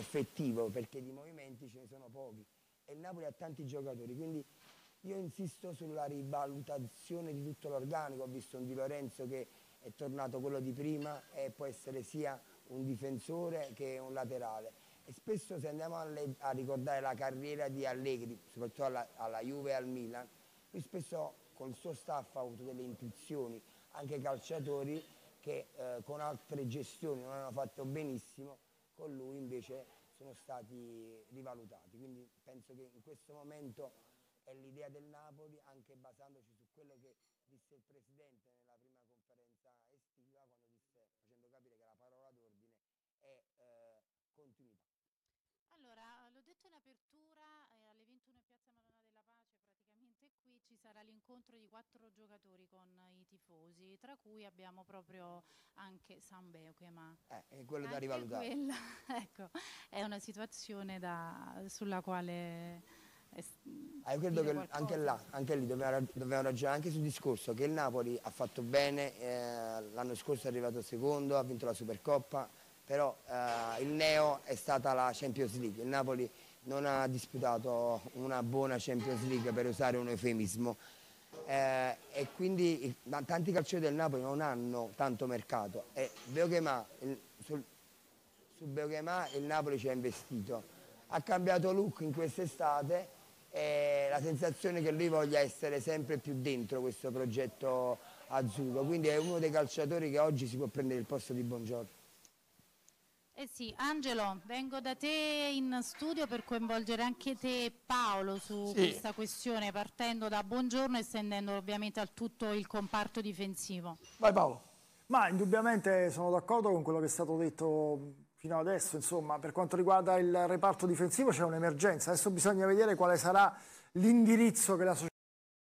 effettivo, perché di movimenti ce ne sono pochi e il Napoli ha tanti giocatori, quindi io insisto sulla rivalutazione di tutto l'organico. Ho visto un Di Lorenzo che è tornato quello di prima e può essere sia un difensore che un laterale. E spesso se andiamo a ricordare la carriera di Allegri, soprattutto alla Juve e al Milan, lui spesso col suo staff ha avuto delle intuizioni, anche calciatori che con altre gestioni non hanno fatto benissimo, con lui invece sono stati rivalutati. Quindi penso che in questo momento è l'idea del Napoli, anche basandoci su quello che disse il Presidente nella prima conferenza estiva, quando disse, facendo capire che la parola d'ordine è continuità. Allora, l'ho detto in apertura, alle 21 in Piazza Madonna della Pace, praticamente qui ci sarà l'incontro di 4 giocatori con i tifosi, tra cui abbiamo proprio anche Sam Beukema. È quello da Anche rivalutare. quella, ecco, è una situazione sulla quale Io credo dire che anche qualcosa. là, anche lì dobbiamo ragionare anche sul discorso che il Napoli ha fatto bene, l'anno scorso è arrivato secondo, ha vinto la Supercoppa, però il neo è stata la Champions League. Il Napoli non ha disputato una buona Champions League, per usare un eufemismo, e quindi tanti calciatori del Napoli non hanno tanto mercato e su Beukema il Napoli ci ha investito. Ha cambiato look in quest'estate e la sensazione è che lui voglia essere sempre più dentro questo progetto azzurro, quindi è uno dei calciatori che oggi si può prendere il posto di Buongiorno. Eh sì, Angelo, vengo da te in studio per coinvolgere anche te e Paolo su Sì, questa questione, partendo da Buongiorno e estendendo ovviamente a tutto il comparto difensivo. vai Paolo. Ma indubbiamente sono d'accordo con quello che è stato detto fino adesso, insomma, per quanto riguarda il reparto difensivo c'è un'emergenza, adesso bisogna vedere quale sarà l'indirizzo che la società